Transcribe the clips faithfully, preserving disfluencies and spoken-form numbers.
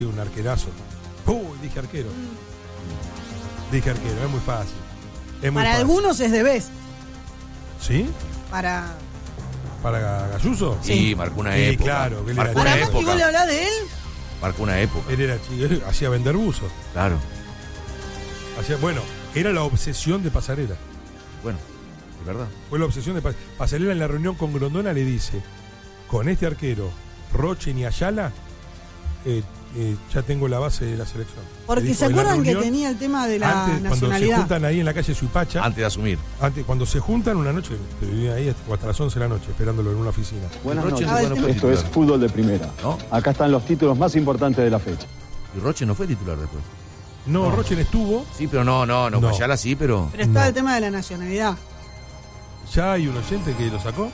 Un arquerazo. Uy, dije arquero. Dije arquero, es muy fácil. Es muy Para fácil. algunos es de best. ¿Sí? Para. ¿Para Galluso? Sí, sí, marcó una sí, época. Claro, que él marcó era una Para chico. más que vos le época. hablás de él. Marcó una época. Él era chico, él hacía vender buzos. Claro. Hacía, bueno, era la obsesión de Pasarela. Bueno, es verdad. Fue la obsesión de Pasarela. Pasarela en la reunión con Grondona le dice: con este arquero, Roche ni Ayala, eh, eh, ya tengo la base de la selección. Porque Le dijo, se en la acuerdan que reunión, tenía el tema de la antes, cuando se nacionalidad. juntan ahí en la calle Suipacha, Antes de asumir. antes, cuando se juntan una noche, te vivía ahí hasta hasta las once de la noche esperándolo en una oficina. Buenas Roche noches. no fue Esto titular. es fútbol de primera. ¿No? Acá están los títulos más importantes de la fecha. Y Roche no fue titular después. No, No. Rochen estuvo, Sí, pero no, no, no. No. Ayala sí, pero. Pero está No. el tema de la nacionalidad. ya hay un oyente que lo sacó.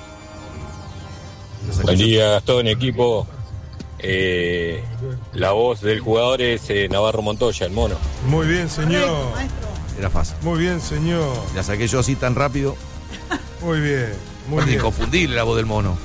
Buen día, Gastón, equipo. Eh, la voz del jugador es eh, Navarro Montoya, el mono. Muy bien, Correcto, señor. maestro. Era fácil. Muy bien, señor. La saqué yo así tan rápido. Muy bien, muy Aparte, bien. inconfundible la voz del mono.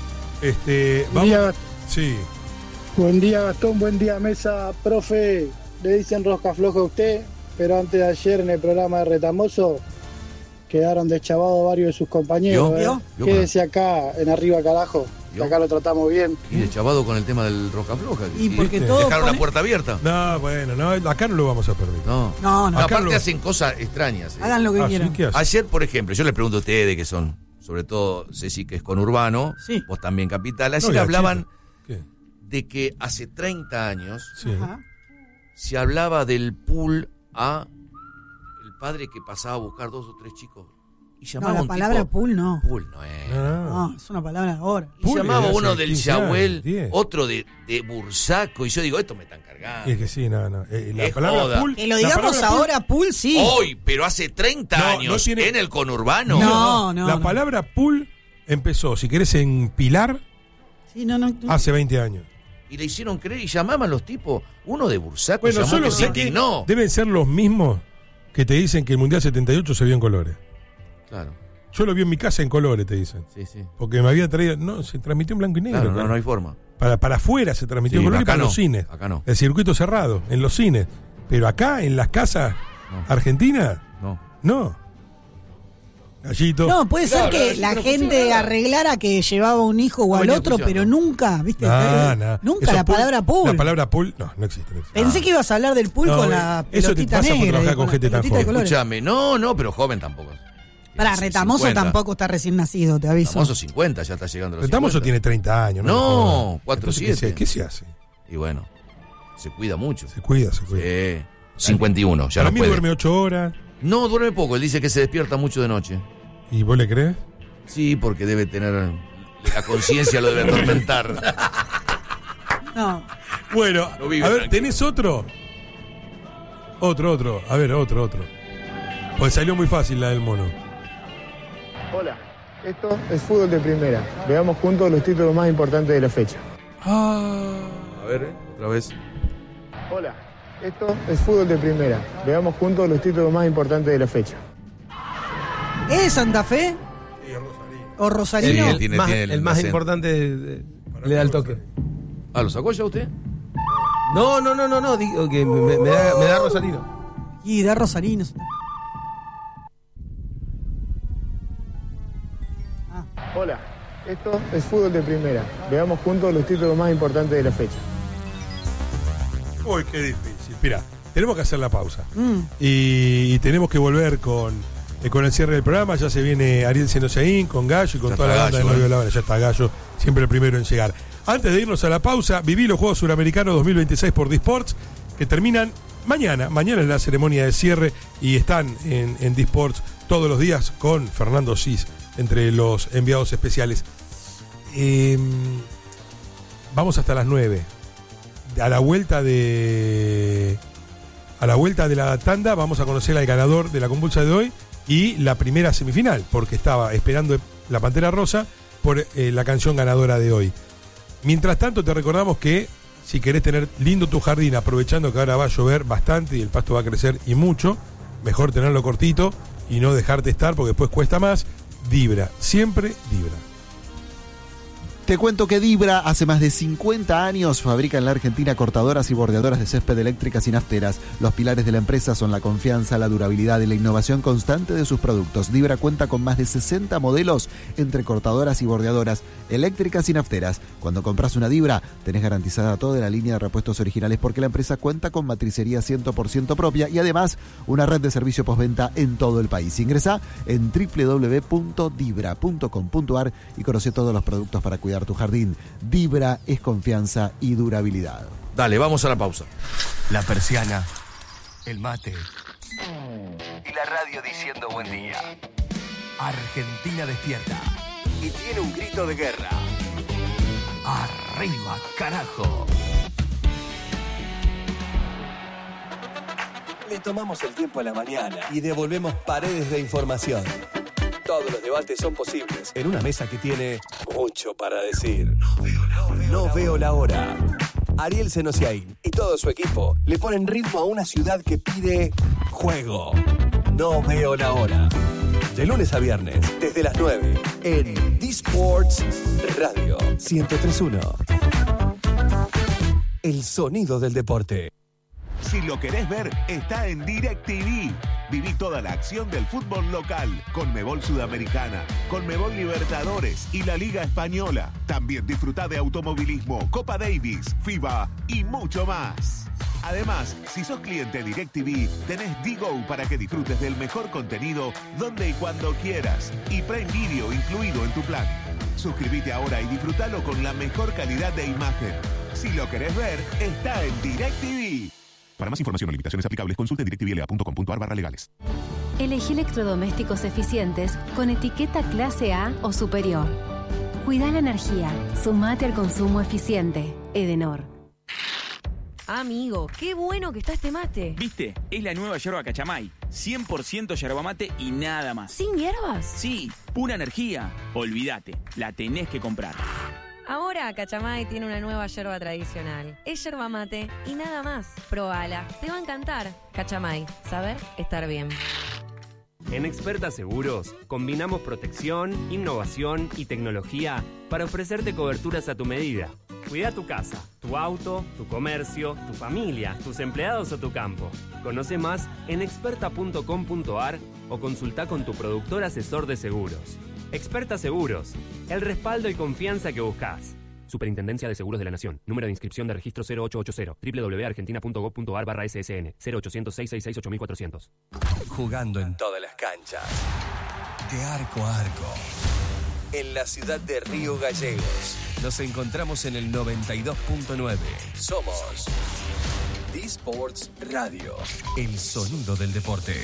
Este, Buen vamos. día, Sí. buen día Gastón, buen día mesa, profe, le dicen rosca floja a usted, pero antes de ayer en el programa de Retamoso quedaron deschavados varios de sus compañeros. ¿Vio? ¿eh? ¿Vio? Quédese acá en arriba carajo, que ¿Vio? acá lo tratamos bien. Y de chavado con el tema del roca floja. Y porque ¿viste? todo. Dejaron la pone- puerta abierta. No, bueno, no, acá no lo vamos a perder. No. No, no. Acá Aparte lo- hacen cosas extrañas. ¿eh? Hagan lo que Ah, ¿sí? quieran. ¿Qué hace? Ayer, por ejemplo, yo les pregunto a ustedes que son, sobre todo Ceci, que es conurbano, Sí. vos también capital, No, ayer y a hablaban Chile. ¿Qué? de que hace treinta años Sí. Ajá. se hablaba del pool a el padre que pasaba a buscar dos o tres chicos y No, llamaba a la un palabra tipo, pool no. pool no es. Ah. No, es una palabra ahora. Y Pool llamaba era uno hace del quince años, Yahuel, diez. otro de, de Bursaco, y yo digo, esto me están cargando. Y es que sí, no, no. Eh, la Es palabra joda. pool. Que lo la digamos palabra pool- ahora, pool sí. Hoy, pero hace treinta No, años no tiene- en el conurbano. No, no, La no. palabra pool empezó, si querés, en Pilar Sí, no, no. hace veinte años. Y le hicieron creer y llamaban los tipos, uno de Bursaco Bueno, llamó solo que se sé que indignó. deben ser los mismos que te dicen que el Mundial setenta y ocho se vio en colores. Claro, Yo lo vi en mi casa en colores, te dicen. sí, sí. Porque me había traído. No, se transmitió en blanco y negro. Claro, no, claro. no hay forma. Para, para afuera se transmitió Sí, en colores y acá para no, los cines. acá no. El circuito cerrado, en los cines. Pero acá, en las casas No. argentinas, No. no. Gallito. No, puede Claro, ser que claro, la sí, pero gente funciona nada. arreglara que llevaba un hijo o No al venía otro, escuchando. pero nunca, ¿viste? No, Eh, no. Nunca Eso la pool- palabra pool. La palabra pool, no, no existe. No existe. Pensé Ah. que ibas a hablar del pool No, con la eso te pelotita pasa por negra. trabajar y con la gente tan pelotita de joven. colores. Escúchame, no, no, pero joven tampoco. Para Sí, Retamoso cincuenta. tampoco está recién nacido, te aviso. Retamoso cincuenta, ya está llegando a los Retamoso cincuenta. tiene treinta años. No, me jodas. cuatro Entonces, ¿qué siete. se- ¿Qué se hace? Y bueno, se cuida mucho. Se cuida, se cuida. Sí. cincuenta y uno, ya Para no mí puede. duerme ocho horas. No, duerme poco, él dice que se despierta mucho de noche. ¿Y vos le crees? Sí, porque debe tener... La conciencia lo debe atormentar. No. Bueno, No vive a ver, tranquilo. ¿tenés otro? Otro, otro. A ver, otro, otro. Pues salió muy fácil la del mono. Hola, esto es fútbol de primera. Veamos juntos los títulos más importantes de la fecha. Ah. A ver, otra vez. Hola, esto es fútbol de primera. Veamos juntos los títulos más importantes de la fecha. ¿Es Santa Fe? ¿O Rosarino? Sí, el, tiene- más, tiene el el más acento. importante de- de- le da el toque. Ah, ¿lo sacó ya usted? No, no, no, no, no, digo que me, me da, me da Rosarino. Y da Rosarino. Hola, esto es fútbol de primera. Veamos juntos los títulos más importantes de la fecha. Uy, qué difícil. Mira, tenemos que hacer la pausa. Mm. Y, y tenemos que volver con, eh, con el cierre del programa. Ya se viene Ariel Senosaín con Gallo y con Ya toda la está banda de Gallo, Novio eh. de la Hora. Ya está Gallo, siempre el primero en llegar. Antes de irnos a la pausa, viví los Juegos Suramericanos dos mil veintiséis por Disports, que terminan mañana. Mañana es la ceremonia de cierre y están en, en Disports todos los días con Fernando Cis entre los enviados especiales. Eh, vamos hasta las nueve. A la vuelta de a la vuelta de la tanda vamos a conocer al ganador de la convulsa de hoy y la primera semifinal, porque estaba esperando la Pantera Rosa por eh, la canción ganadora de hoy. Mientras tanto, te recordamos que si querés tener lindo tu jardín, aprovechando que ahora va a llover bastante y el pasto va a crecer y mucho, mejor tenerlo cortito y no dejarte estar porque después cuesta más. Dibra, siempre Dibra. Te cuento que Dibra hace más de cincuenta años fabrica en la Argentina cortadoras y bordeadoras de césped eléctricas y nafteras. Los pilares de la empresa son la confianza, la durabilidad y la innovación constante de sus productos. Dibra cuenta con más de sesenta modelos entre cortadoras y bordeadoras eléctricas y nafteras. Cuando compras una Dibra, tenés garantizada toda la línea de repuestos originales porque la empresa cuenta con matricería cien por ciento propia y además una red de servicio postventa en todo el país. Ingresá en doble u doble u doble u punto dibra punto com punto a r y conoce todos los productos para cuidar tu jardín. Dibra es confianza y durabilidad. Dale, vamos a la pausa. La persiana, el mate y la radio diciendo buen día. Argentina despierta y tiene un grito de guerra. ¡Arriba, carajo! Le tomamos el tiempo a la mañana y devolvemos paredes de información. Todos los debates son posibles en una mesa que tiene mucho para decir. No veo la hora. No veo la hora. Ariel Senosiaín y todo su equipo le ponen ritmo a una ciudad que pide juego. No veo la hora. De lunes a viernes, desde las nueve, en D-Sports Radio ciento tres punto uno. El sonido del deporte. Si lo querés ver, está en DirecTV. Viví toda la acción del fútbol local, Conmebol Sudamericana, Conmebol Libertadores y la Liga Española. También disfrutá de automovilismo, Copa Davis, FIBA y mucho más. Además, si sos cliente DirecTV, tenés D-Go para que disfrutes del mejor contenido donde y cuando quieras. Y Prime Video incluido en tu plan. Suscríbete ahora y disfrutalo con la mejor calidad de imagen. Si lo querés ver, está en DirecTV. Para más información o limitaciones aplicables, consulte directv l a punto com punto a r barra legales. Elegí electrodomésticos eficientes con etiqueta clase A o superior. Cuida la energía. Sumate al consumo eficiente. Edenor. Amigo, qué bueno que está este mate. ¿Viste? Es la nueva yerba Cachamay. cien por ciento yerba mate y nada más. ¿Sin hierbas? Sí, pura energía. Olvídate, la tenés que comprar. Ahora Cachamay tiene una nueva yerba tradicional. Es yerba mate y nada más. Probala, te va a encantar. Cachamay, saber estar bien. En Experta Seguros combinamos protección, innovación y tecnología para ofrecerte coberturas a tu medida. Cuida tu casa, tu auto, tu comercio, tu familia, tus empleados o tu campo. Conoce más en experta punto com punto a r o consulta con tu productor asesor de seguros. Experta Seguros, el respaldo y confianza que buscas. Superintendencia de Seguros de la Nación. Número de inscripción de registro cero ocho ocho cero. doble u doble u doble u punto argentina punto gob punto a r barra S S N. cero ochocientos, seiscientos sesenta y seis, ocho mil cuatrocientos. Jugando en todas las canchas. De arco a arco. En la ciudad de Río Gallegos. Nos encontramos en el noventa y dos punto nueve. Somos D-Sports Radio. El sonido del deporte.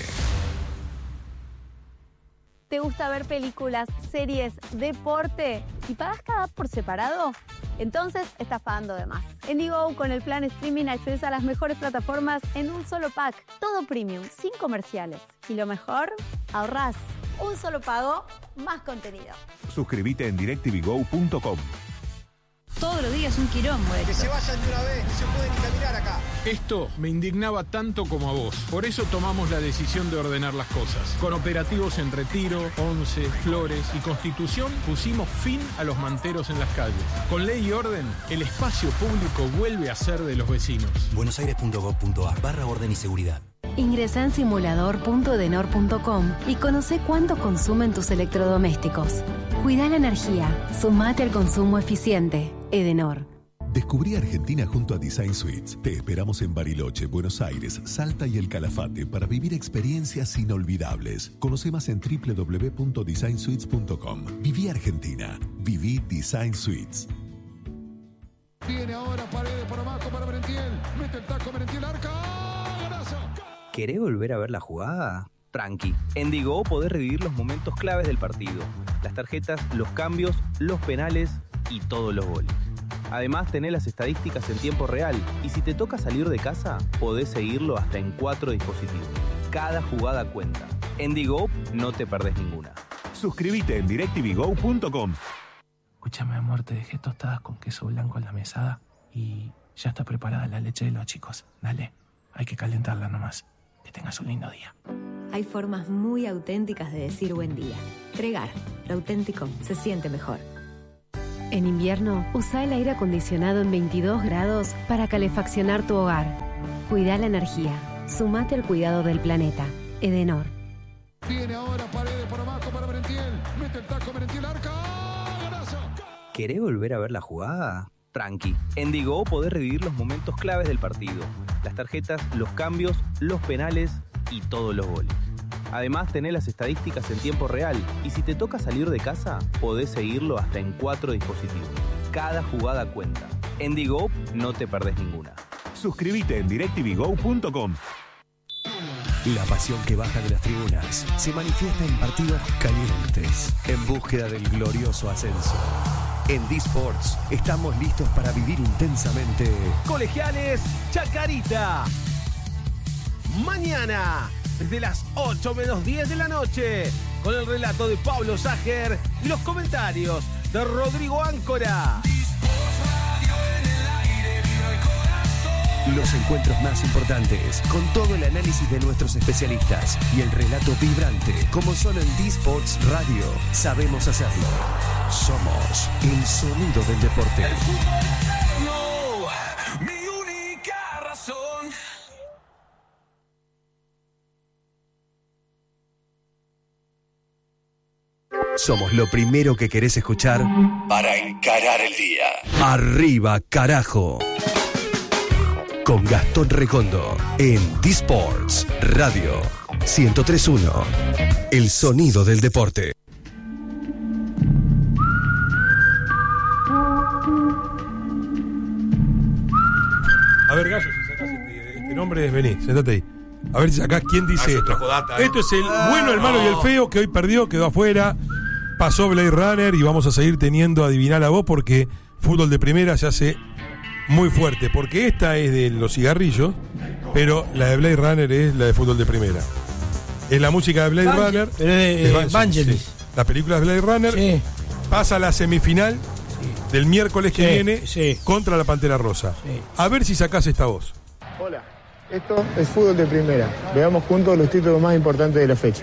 ¿Te gusta ver películas, series, deporte y pagas cada app por separado? Entonces estás pagando de más. En Digo, con el plan streaming accedes a las mejores plataformas en un solo pack. Todo premium, sin comerciales. Y lo mejor, ahorrás. Un solo pago, más contenido. Suscríbete en directv go punto com. Todos los días un quilombo. Que se vayan de una vez, no se puede ni caminar acá. Esto me indignaba tanto como a vos. Por eso tomamos la decisión de ordenar las cosas. Con operativos en Retiro, Once, Flores y Constitución pusimos fin a los manteros en las calles. Con ley y orden, el espacio público vuelve a ser de los vecinos. buenosaires punto gob punto a r barra orden y seguridad. Ingresá en simulador punto edenor punto com y conoce cuánto consumen tus electrodomésticos. Cuida la energía. Sumate al consumo eficiente. Edenor. Descubrí Argentina junto a Design Suites. Te esperamos en Bariloche, Buenos Aires, Salta y El Calafate para vivir experiencias inolvidables. Conoce más en doble u doble u doble u punto design suites punto com. Viví Argentina. Viví Design Suites. Viene ahora Paredes por abajo para Merentiel. Mete el taco Merentiel, arca. ¡Golazo! ¿Querés volver a ver la jugada? Tranqui. En Digo podés revivir los momentos claves del partido. Las tarjetas, los cambios, los penales y todos los goles. Además, tenés las estadísticas en tiempo real y si te toca salir de casa, podés seguirlo hasta en cuatro dispositivos. Cada jugada cuenta. En Digo no te perdés ninguna. Suscríbete en directv go punto com. Escúchame, amor, te dejé tostadas con queso blanco en la mesada y ya está preparada la leche de los chicos. Dale, hay que calentarla nomás. Que tengas un lindo día. Hay formas muy auténticas de decir buen día. Tregar, lo auténtico se siente mejor. En invierno, usa el aire acondicionado en veintidós grados para calefaccionar tu hogar. Cuida la energía. Sumate al cuidado del planeta. Edenor. Viene ahora Paredes por abajo para Merentiel. Mete el taco Merentiel, arca. ¡Golazo! ¿Querés volver a ver la jugada? Tranqui. En Digo podés revivir los momentos claves del partido. Las tarjetas, los cambios, los penales y todos los goles. Además, tenés las estadísticas en tiempo real y si te toca salir de casa, podés seguirlo hasta en cuatro dispositivos. Cada jugada cuenta. En Digo no te perdés ninguna. Suscríbete en directvgo punto com. La pasión que baja de las tribunas se manifiesta en partidos calientes, en búsqueda del glorioso ascenso. En D-Sports estamos listos para vivir intensamente Colegiales Chacarita. Mañana, desde las ocho menos diez de la noche, con el relato de Pablo Sager y los comentarios de Rodrigo Áncora. Los encuentros más importantes, con todo el análisis de nuestros especialistas y el relato vibrante, como solo en D-Sports Radio sabemos hacerlo. Somos el sonido del deporte. El fútbol, no, mi única razón. Somos lo primero que querés escuchar para encarar el día. Arriba, carajo. Con Gastón Recondo en D-Sports Radio ciento tres punto uno. El sonido del deporte. A ver, Gallo, si sacás este, este nombre, vení, sentate ahí. A ver si sacás quién dice Gallo esto. trajo data, ¿eh? Esto es el Ah, bueno, el malo no. y el feo, que hoy perdió, quedó afuera. Pasó Blade Runner y vamos a seguir teniendo adivinar a vos porque fútbol de primera se hace muy fuerte. Porque esta es de los cigarrillos, pero la de Blade Runner es la de fútbol de primera. Es la música de Blade Van- Runner. pero es de, es eh, Vangelis, Vangelis. sí. La película de Blade Runner Sí. pasa a la semifinal del miércoles que Sí, viene sí. contra la Pantera Rosa. Sí. A ver si sacás esta voz. Hola, esto es fútbol de primera. Veamos juntos los títulos más importantes de la fecha.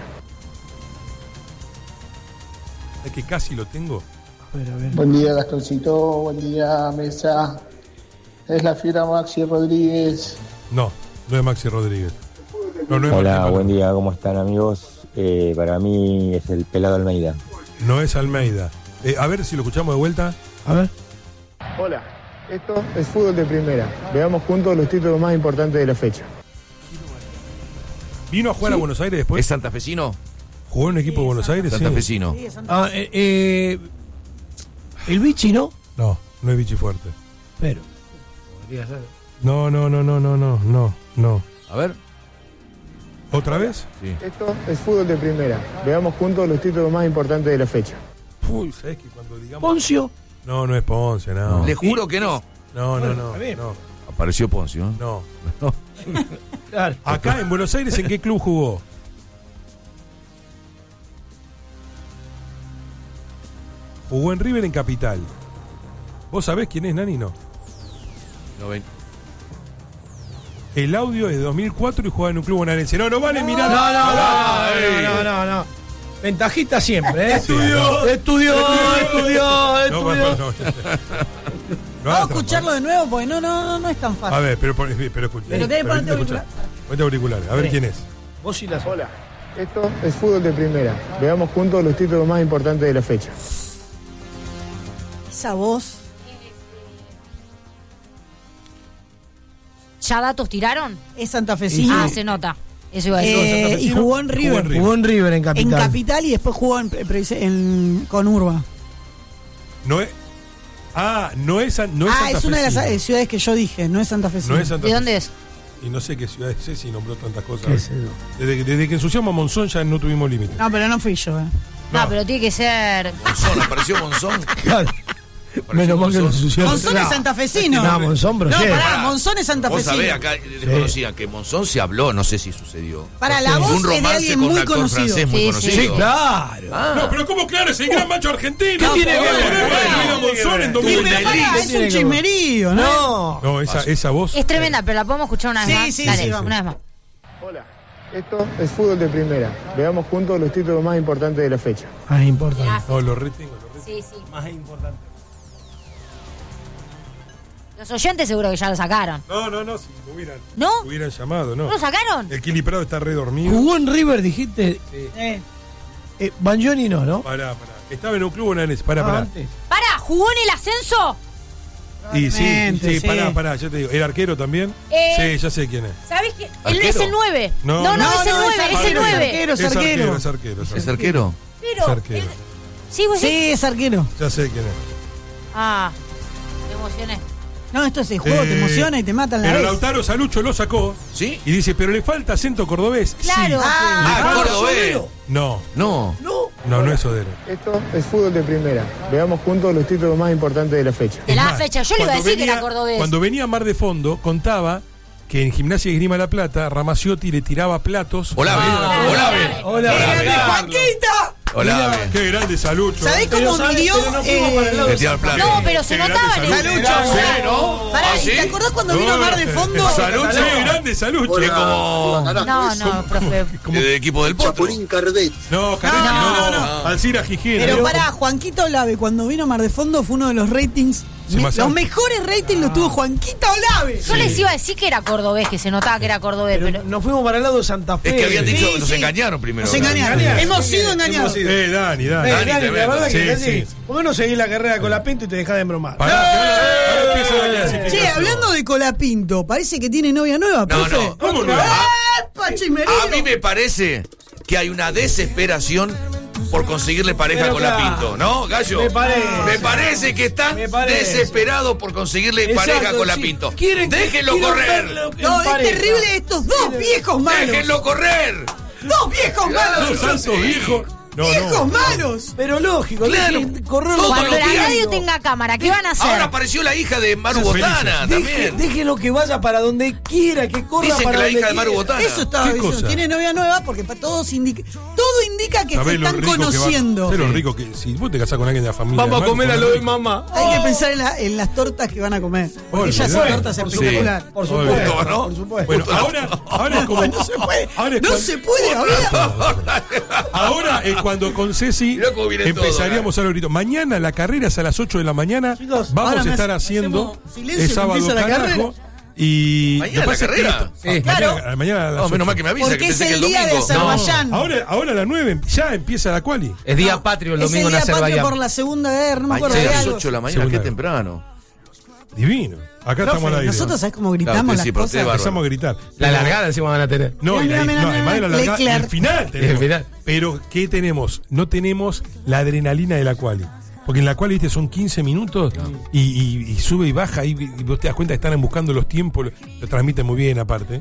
Es que casi lo tengo. A ver, a ver. Buen día, Gastoncito. Buen día, Mesa. Es la fiera Maxi Rodríguez. No, no es Maxi Rodríguez. No, no es Hola, Maxi buen día, ¿cómo están amigos? Eh, para mí es el Pelado Almeida. No es Almeida. Eh, a ver si lo escuchamos de vuelta. A ver. Hola, esto es fútbol de primera. Veamos juntos los títulos más importantes de la fecha. ¿Vino a jugar a Buenos Aires después? ¿Es santafesino? ¿Jugó en un equipo de Buenos Aires? Sí. Santafesino. Ah, eh, eh, el bichi, ¿no? No, no es Vichy Fuerte. Pero. Podría ser. No, no, no, no, no, no, no, no. A ver. ¿Otra vez? Sí. Esto es fútbol de primera. Veamos juntos los títulos más importantes de la fecha. Uy, ¿sabés que cuando digamos... Poncio. No, no es Ponce, no. Le juro que no. No, no, Bueno, no, a ver. no. Apareció Poncio. No. No. Claro. Acá en Buenos Aires, ¿en qué club jugó? Jugó en River en Capital. ¿Vos sabés quién es, Nani? No. No ven. El audio es de dos mil cuatro y juega en un club bonaerense. No, no vale mirar. No, no, no, Ah, no, ey. no, no, no. Ventajista siempre, ¿eh? Estudió. Estudió, estudió, No, estudió. bueno, no. No Vamos a hagas escucharlo de nuevo porque no, no, no, no es tan trampa. A fácil. ver, pero, pero, pero escucha. Pero tenés que ponerte escucha. Ponete auriculares. A ver Sí. quién es. Vos y las. Hola, esto es fútbol de primera. Veamos juntos los títulos más importantes de la fecha. Esa voz. ¿Ya datos tiraron? Es santafesino. Ah, se nota. Eso iba a decir. Eh, y Santafesino. jugó en River. Jugó en River. Jugó en River en Capital. En Capital y después jugó en, en- en- con Urba. No es. Ah, no es, no es Ah, es una de las santafesino. eh, ciudades que yo dije, no es santafesino. No es Santa ¿De Fe. dónde es? Y no sé qué ciudad es esa y nombró tantas cosas. ¿Qué es eso? Desde, que- desde que ensuciamos a Monzón ya no tuvimos límite. No, pero no fui yo, eh. No, No. pero tiene que ser. Monzón, apareció Monzón. Claro. Menos mal que lo ensuciaron. Monzón es santafesino. No, Monzón, pero No, sí. pará, Monzón es Vos santafesino. sabés, acá desconocían que Monzón se habló, no sé si sucedió. Para la Un voz es de romance alguien con un muy actor conocido. francés muy Sí, conocido. sí. Sí, claro. Ah. No, pero ¿cómo claro? Es el gran macho argentino. ¿Qué tiene que ver? ¿Cómo ¿Qué podemos tiene incluir a que Monzón ver? en Y dos mil pero veinte? pará, ¿Qué es tiene un que ver? chismerío, ¿no? No. No, esa, esa voz. Es tremenda, pero la podemos escuchar una vez Sí, más. sí, Dale, sí, vamos. una vez más. Hola, esto es fútbol de primera. Veamos juntos los títulos más importantes de la fecha. Más importante. No, lo retengo, lo retengo. Sí, sí. Más importante. Los oyentes seguro que ya lo sacaron. No, no, no, si lo hubieran, ¿No? lo hubieran llamado, ¿no? ¿No lo sacaron? El Kili Prado está re dormido. Jugó en River, dijiste. Eh. Eh, Banjoni no, ¿no? Pará, pará. Estaba en un club en Anes. Pará, Ah, pará. antes. Pará, ¿jugó en el ascenso? Y sí, Probablemente, sí, sí. pará, pará, ya te digo. ¿El arquero también? Eh, Sí, ya sé quién es. ¿Sabés qué? Él ¿Arquero? es el nueve. No, No, no, no, es el no, nueve, es es el arquero, nueve. es arquero, Es arquero, es arquero. Es ¿Es arquero. arquero? Pero, Es arquero. él- ¿Sí, vos Sí, decís? es arquero. Ya sé quién es. Ah, me emocioné. No, esto es el juego, te Eh, emociona y te matan la Pero vez. Lautaro Salucho lo sacó. ¿Sí? Y dice, pero le falta acento cordobés. Claro. Sí. Ah, Le Ah, falta- cordobés. No, No. no, no es Sodero. Esto es fútbol de primera. Veamos juntos los títulos más importantes de la fecha. De Es la más, fecha, yo le iba a cuando decir que venía- era cordobés. Cuando venía a Mar de Fondo, contaba que en Gimnasia y Esgrima La Plata, Ramaciotti le tiraba platos. Hola, Ah, hola, Hola, ¡Grande, Juanquita! hola. Qué grande Salucho. ¿Sabés Pero cómo sabe- midió? pero no fuimos eh, para el lado Le de tira el plato. No, pero se Qué grande notaba en el... Salucho. Sí, ¿no? Pará, ¿Ah, ¿y sí? ¿te acordás cuando vino a Mar de Fondo? Salucho. Qué grande Salucho. Es como No, no, profe. del equipo del Potro. Cardet. No, Caretti, No, no, no, no. Alcira Gijena. Pero pará, Juanquito Olave, cuando vino a Mar de Fondo, fue uno de los ratings. Sí, me- más los alto. mejores ratings los tuvo Juanquito Olave. Yo les iba a decir que era cordobés, que se notaba que era cordobés, Pero pero... nos fuimos para el lado de Santa Fe. Es que habían dicho, Sí, nos sí. engañaron primero. Nos engañaron. engañaron. Hemos sido engañados. Hemos sido. Eh, Dani, Dani. Eh, Dani, Dani, la tremendo. verdad que Sí, sí, sí. ¿Por qué no seguís la carrera con la Pinto y te dejás de embromar? Pará, que ahora, ahora empieza la clasificación. Che, hablando de Colapinto, parece que tiene novia nueva, No, profe. no. ¿Cómo no? ¡Epa, chismerío! A mí me parece que hay una desesperación por conseguirle pareja Pero con la claro. Pinto, ¿no, Gallo? Me parece. Me parece que están Me parece. desesperados por conseguirle Exacto, pareja con la sí. Pinto. Quieren- Déjenlo quieren correr. verlo en No, es pareja. terrible estos dos viejos malos. Déjenlo correr. ¡Dos viejos malos! Dos santos viejos. No, ¡Viejos no. malos! Pero lógico, Claro. dejen correr Todo Cuando lo la que radio hay. tenga cámara, ¿qué van a hacer? Ahora apareció la hija de Maru Son felices. Botana Deje- también. Déjenlo que vaya para donde quiera, que corra Dicen para que la donde hija de Maru quiera. Botana. Eso estaba ¿Qué diciendo. cosa? Tiene novia nueva porque pa- todos indica, todo indica que se ¿Sabés lo están rico que va- conociendo. ¿Sabés lo rico que si vos te casás con alguien de la familia? Vamos a hermano, comer a con lo de rico. mamá. Hay que pensar en, la- en las tortas que van a comer. Porque ya Olvidate. son tortas Por espectacular. supuesto, por Olvidate. supuesto, ¿no? por supuesto. Bueno, ahora, ahora es como. No se puede, Ahora es no cuando- se puede hablar. Ahora es cuando con Ceci Mirá cómo viene todo, empezaríamos a hablar ahorita. Mañana la carrera es a las ocho de la mañana. Chicos, Vamos ahora a me estar hace- haciendo hacemos silencio el que sábado empieza la carajo. Y ¿Mañana lo que la pasa es que carrera? esto- Sí. mañana, Claro. mañana a las No, menos ocho. mal que me avisa, Porque que es pensé que el el día de domingo. Azerbaiyán. Ahora, ahora a las nueve ya empieza la quali. Es día patrio el Es domingo el en día patrio Azerbaiyán. por la Segunda Guerra, no me acuerdo Mañana de a las algo. ocho de la mañana, Segunda. qué temprano. Divino. Acá Profe, estamos al aire. nosotros sabés cómo gritamos Claro, las sí, pero cosas. usted va- Empezamos a gritar. La largada encima van a tener. No, y Mira, la, mira, no, mira, además de la mira, largada, y Leclerc. el final tenemos. El final. Pero, ¿qué tenemos? No tenemos la adrenalina de la quali. Porque en la quali, viste, son quince minutos y, y- y sube y baja y, y vos te das cuenta que están buscando los tiempos, lo, lo transmiten muy bien aparte.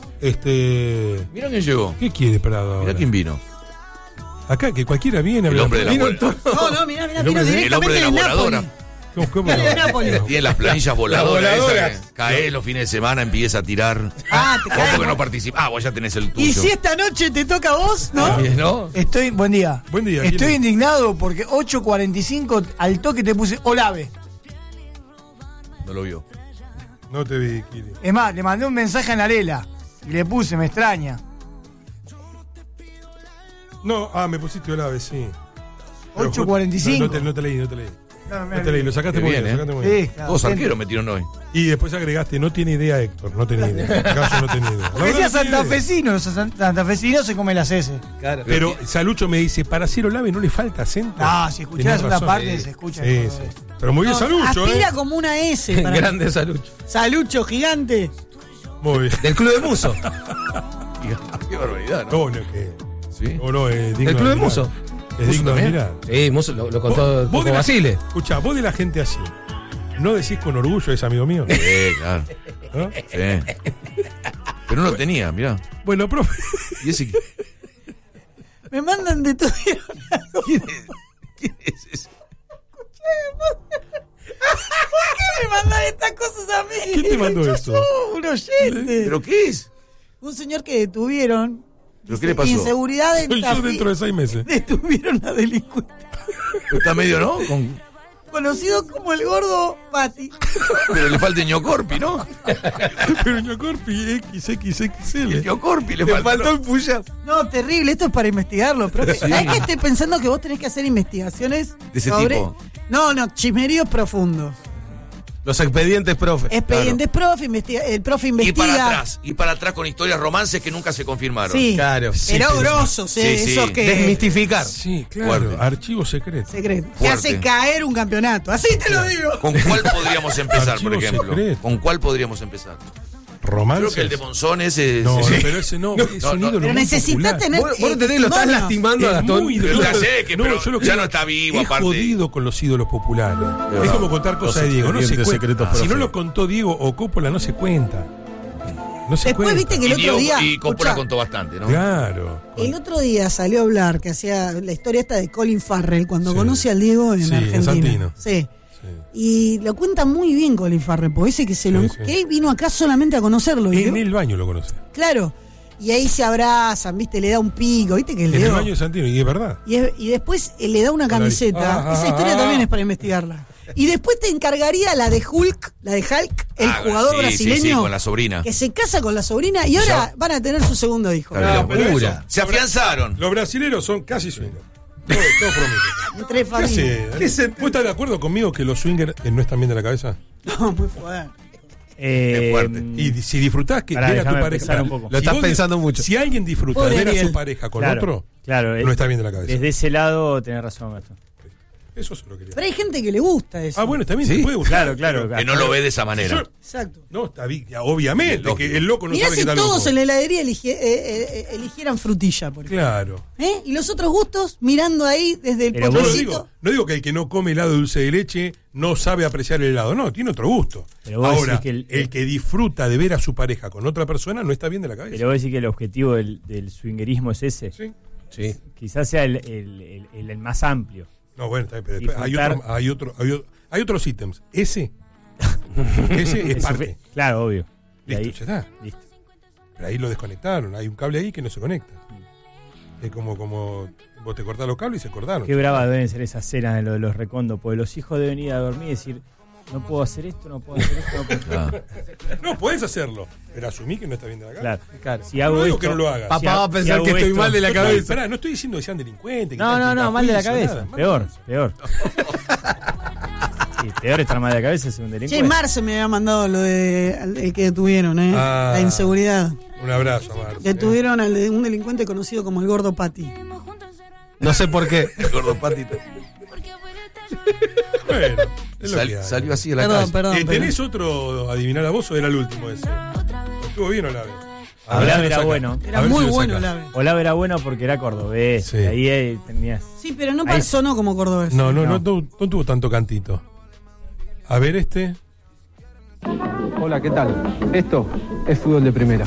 Este. Mirá quién llegó. ¿Qué quiere Prado ahora? Mirá quién vino. Acá, que cualquiera viene. El habla- hombre de la Vino bola. todo- No, no, mirá, mirá, El vino hombre de- El hombre directamente de la de Nápoles. voladora. ¿Cómo, cómo? De Nápoles. Tiene las planillas voladoras. Las Esa voladoras. que cae los fines de semana, empieza a tirar. Ah, te Vos cae. porque no participas. Ah, vos ya tenés el tuyo. Y si esta noche te toca a vos, ¿no? Bien, ¿no? Estoy, buen día. Buen día, Estoy ¿quién es? indignado porque ocho cuarenta y cinco al toque te puse Olave. No lo vio. No te vi, Kiri. Es más, le mandé un mensaje a Narela y le puse, me extraña. No, ah, me pusiste Olave, sí. Pero ocho cuarenta y cinco. No, no, te, no te leí, no te leí. No, No te leí, lo sacaste Qué muy bien, bien, ¿eh? lo sacaste muy bien. Sí, claro. Todos Siempre. arqueros metieron hoy. Y después agregaste, no tiene idea Héctor, no tenía idea. Gallo no tenía idea. La Porque verdad sea no tiene idea. santafesino, san- santafesino se come las S. Claro. Pero Salucho me dice, para hacer Olave no le falta acento. Ah, si escuchás Tenés la segunda razón. parte, Sí. se escucha. Sí, todo sí. eso. Pero muy bien No, Salucho, aspira ¿eh? como una S. Para Grande Salucho. Salucho gigante. Muy bien. Del Club de Muso. Qué barbaridad, ¿no? No, no, que. Sí. O no, es digno Del Club de admirar. Muso. Es ¿Muso digno de también? mirar. Sí, Muso lo, lo contó Vos de Coco la- Basile. Escuchá, vos de la gente así, ¿no decís con orgullo es amigo mío? Sí, claro. ¿No? Sí. Pero no lo tenía, mirá. Bueno, profe. ¿Y ese Me mandan de todo. quién es? ¿Quién es ese? ¿Por qué me mandan estas cosas a mí? ¿Quién te mandó Yo eso? soy un oyente. ¿Pero qué es? Un señor que detuvieron. ¿Pero qué le pasó? Inseguridad en Soy yo Tafí. dentro de seis meses. Detuvieron a delincuente. Está medio, ¿no? Con- Conocido como el gordo Pati. Pero le falta ñocorpi, ¿no? Pero Ñocorpi X X X El L. ñocorpi le, Le falta. faltó el puya. No, terrible. Esto es para investigarlo, profe. ¿Sabés que estoy pensando que vos tenés que hacer investigaciones ¿De ese sobre... tipo? No, no, chismeríos profundos. Los expedientes profe. Expedientes profe, investiga, el profe investiga. Y para atrás, y para atrás con historias romances que nunca se confirmaron. Sí, claro. Sí, pero grosos, sí, eh, sí. esos que... Desmistificar. Sí, claro. Fuerte. Archivos secretos. Secreto. Que Fuerte. hace caer un campeonato. Así te lo digo. ¿Con cuál podríamos empezar, por Archivos ejemplo? secretos. ¿Con cuál podríamos empezar? Romances. Creo que el de Monzón ese es... No, sí. no, pero ese no, No, es no, un no. ídolo Pero muy necesitas popular. tener. Vos, vos eh, entendés, lo estás testimonio. lastimando a Es Gastón. muy Pero ídolo. ya sé que, pero yo lo ya que- no está vivo, es aparte. jodido con los ídolos populares. verdad. Es como contar cosas de Diego, no se expedientes cuenta. secretos, Si profe. no lo contó Diego o Coppola, no se cuenta. No se Después cuenta. viste que el Y, otro Diego- día. y Coppola escuchá, contó bastante, ¿no? Claro. El otro día salió a hablar que hacía la historia esta de Colin Farrell cuando Sí. conoce al Diego en Sí, en Argentina. Santino. Sí. Sí. Y lo cuenta muy bien Colin Farrell, porque dice que se lo Sí, sí. que él vino acá solamente a conocerlo. y En yo- el baño lo conoce. Claro. Y ahí se abrazan, viste, le da un pico, viste que el En el Diego. baño de Santino, y es verdad. Y, es- y después eh, le da una camiseta. Ah, Esa ah, historia ah. también es para investigarla. Y después te encargaría la de Hulk, la de Hulk, el Ah, jugador sí, sí, brasileño. sí, con la sobrina. Que se casa con la sobrina y ahora Ya. van a tener su segundo hijo. Está bien. pero Locura. eso- Se afianzaron. Los brasileños son casi swingers. Todo, todo promete. Entre ¿Qué familias. hace? ¿Vos estás de acuerdo conmigo que los swingers eh, no están bien de la cabeza? No, muy fuerte. Eh, Es fuerte. Y si disfrutás que pará, ver a tu déjame pareja. pensar un poco. Lo si estás vos- pensando mucho. Si alguien disfruta Pobre de ver a Ariel. su pareja con Claro, otro, claro, no eh, está bien de la cabeza. Desde ese lado tenés razón, Gastón. Eso se lo quería. Pero hay gente que le gusta eso. Ah, bueno, también ¿Sí? te puede gustar. Claro, claro. Pero- Que no lo ve de esa manera. Yo- Exacto. No, está bien. Obviamente, Lógico. que el loco no Mirá sabe si que está todos loco. en la heladería elige- eh, eh, eh, eligieran frutilla, por ejemplo. Claro. ¿Eh? Y los otros gustos mirando ahí desde el Pero Yo no potecito. digo, no digo que el que no come helado de dulce de leche no sabe apreciar el helado, no, tiene otro gusto. Pero vos Ahora, decís que el- el, que disfruta de ver a su pareja con otra persona no está bien de la cabeza. Pero vos decís que el objetivo del, del swingerismo es ese. Sí. Sí. Quizás sea el, el- el- el más amplio. No, bueno, está bien, pero después hay, Disfrutar. otro, hay, otro, hay, otro- hay otros ítems. Ese, ese es Eso parte. fue- Claro, obvio. Y Listo, ahí- ya está. listo. Pero ahí lo desconectaron. Hay un cable ahí que no se conecta. Es como, como vos te cortás los cables y se cortaron. Qué brava deben ser esas cenas de lo de los recondos, porque los hijos deben ir a dormir y decir, no puedo hacer esto, no puedo hacer esto, no puedo hacer esto. No, podés hacerlo, pero asumí que no está bien de la cabeza. Claro, claro. Si hago no digo esto, que no lo hagas. Papá si ha- va a pensar si hago que estoy esto- mal de la No estoy- cabeza. Pará, no estoy diciendo que sean delincuentes. que No, tengan no, no, mal de la prejuicios, cabeza. nada, mal. Peor, peor. Sí, peor estar mal de la cabeza es un Che, delincuente. Marce me había mandado lo de el, el que detuvieron, ¿eh? Ah. La inseguridad. Un abrazo, Marce. Detuvieron al de un delincuente conocido como el Gordo Pati. No sé por qué. El gordo patito. Bueno, es lo Sal- que hay. salió así a la Perdón, calle. perdón. Eh, perdón. ¿Tenés otro adivinar a vos o era el último ese? ¿Estuvo bien o la vez? Olave era bueno. Era muy bueno, Olave. Olave era bueno porque era cordobés. Sí. y Ahí eh, tenías. Sí, pero no Ahí- sonó como cordobés. No, no, no, No. no, no tuvo tanto cantito. A ver este. Hola, ¿qué tal? Esto es fútbol de primera.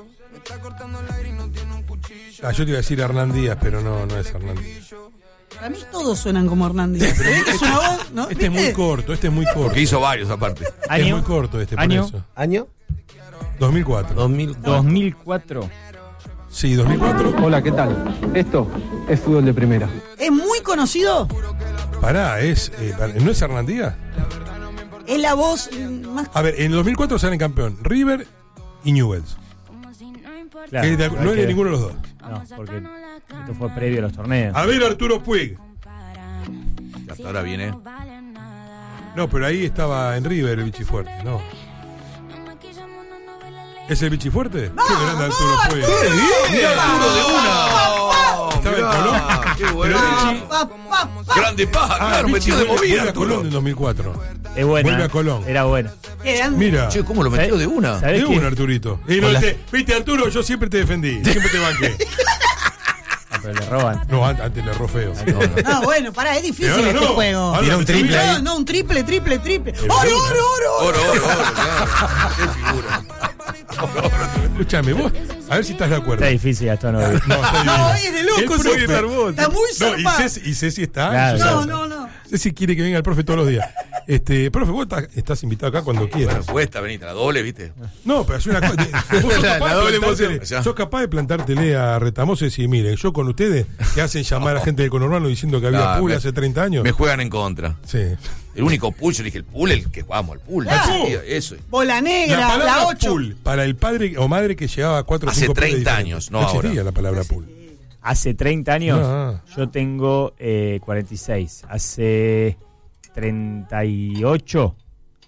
Ah, yo te iba a decir Hernán Díaz, pero no, no es Hernán Díaz. Para mí todos suenan como Hernán Díaz. ¿Se ve que es una voz? ¿No? Este es muy ¿Viste? corto, este es muy corto. Porque hizo varios aparte. Es ¿Año? muy corto este, por ¿Año? eso. ¿Año? dos mil cuatro. dos mil cuatro. Sí, dos mil cuatro. Hola, ¿qué tal? Esto es fútbol de primera. Es muy conocido. Pará, es, eh, pará, ¿no es Hernán Díaz? Es la voz mm, más. A ver, en dos mil cuatro salen campeón River y Newell's. Claro, Que de- hay no que- era ninguno de los dos. No, porque esto fue previo a los torneos. A ver, Arturo Puig. Hasta ahora viene. No, pero ahí estaba en River el Bichifuerte, no. ¿Es el Bichifuerte? Qué grande Arturo Puig. ¡Mirá, Arturo de una! Estaba en Mirá, Colón. ¡Qué bueno! Pero Vichy- Pa, pa, pa. Grande paja, Ah, claro, Vichy metido de vuelve- movida, vuelve a Colón Arturo. en dos mil cuatro. Es buena. Vuelve a Colón. Era buena. Qué grande. Mira. Che, ¿cómo lo metió de una? ¿Sabés De qué? un Arturito. Y no Con la- te- Viste, Arturo, yo siempre te defendí. Siempre te banqué. Ah, pero le roban. No, an- antes le erró feo. No, no. No, bueno, pará, es difícil Pero ahora este no. juego. Ahora Tira un me triple subí. ahí. No, no, un triple, triple, triple. El ¡Oro, uno. oro, oro! Oro, oro, oro, claro. Qué figura. Escúchame, vos, a ver si estás de acuerdo. Está difícil, Gastón. hoy. No, está No, bien. es de loco, El profe- Ceci. Está muy No, y zarpado. Ceci, y Ceci está. Claro, en su No, salsa. no, no. Ceci quiere que venga el profe todos los días. Este, profe, vos estás, estás invitado acá cuando quieras. Bueno, cuesta, venite, la doble, ¿viste? No, pero es una cosa. Vos sos La- capaz, la de doble plantártele- emoción. Ya. sos capaz de plantártele a Retamoso y decir, miren, yo con ustedes, que hacen llamar a gente del conurbano diciendo que había No, pool me- hace treinta años. Me juegan en contra. Sí. El único pool, yo dije, el pool, el que jugamos, el pool. Ah, Ese pool. día, Eso. Bola La negra, la, palabra ocho. pool para el padre o madre que llevaba cuatro o Hace cinco padres treinta diferentes. años, no no existía ahora. la palabra pool. Hace treinta años, No. yo tengo eh, cuarenta y seis. Hace treinta y ocho,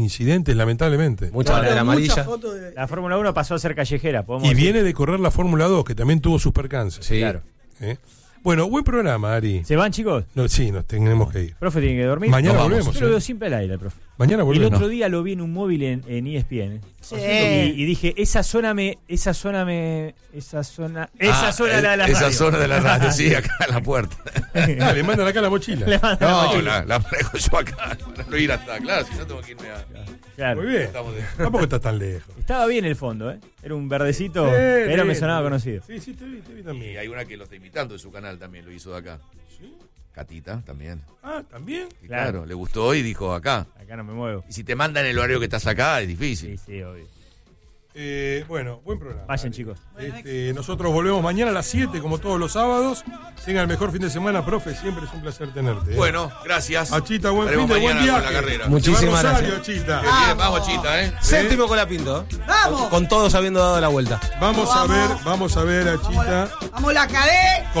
incidentes, lamentablemente. Mucha Claro, de la muchas amarilla. fotos de- La Fórmula uno pasó a ser callejera. podemos Y decir. viene de correr la Fórmula dos, que también tuvo sus percances. Sí. Claro. ¿Eh? Bueno, buen programa, Ari. ¿Se van, chicos? No, sí, nos tenemos que ir. Profe tiene que dormir. Mañana No, volvemos, Yo lo ¿eh? veo siempre al aire, profe. Mañana volvemos. El otro No. día lo vi en un móvil en, en E S P N. Sí. Y, y dije, esa zona me, esa zona me, esa zona, esa Ah, zona la de la esa radio. zona de la radio, sí, acá en la puerta. Ah, le mandan acá la mochila. Le mandan la No, mochila. la, la manejo yo acá, para no ir hasta, claro, si no tengo que irme a... Claro. Muy bien. Estamos de- Tampoco estás tan lejos. Estaba bien el fondo, ¿eh? Era un verdecito, Sí, pero sí, me sonaba sí. conocido. Sí, sí, te vi, te vi Y también. hay una que lo está imitando en su canal también, lo hizo de acá. Catita también. Ah, ¿también? Y claro. Claro. le gustó y dijo acá. Acá no me muevo. Y si te mandan el horario que estás acá, es difícil. Sí, sí, obvio. Eh, bueno, buen programa. Vayan, chicos. Este, nosotros volvemos mañana a las siete, como todos los sábados. Tengan el mejor fin de semana, profe. Siempre es un placer tenerte. ¿eh? Bueno, gracias. Achita, buen Estaremos fin de buen mañana con viaje. la carrera. Muchísimas Se va a Rosario, gracias. Achita. Que bien, vamos, Chita, ¿eh? Séptimo con la Pinto. ¿eh? ¡Vamos! Con todos habiendo dado la vuelta. Vamos a Vamos. ver, vamos a ver, Achita. ¡Vamos la cadena!